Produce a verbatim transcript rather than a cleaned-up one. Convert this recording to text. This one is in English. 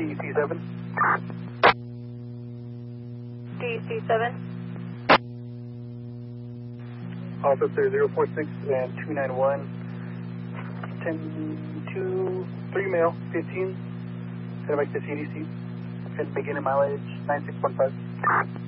D C seven. D C seven. Officer zero four six and two nine one. ten two three male, fifteen. Head back to C D C. And beginning mileage nine six one five.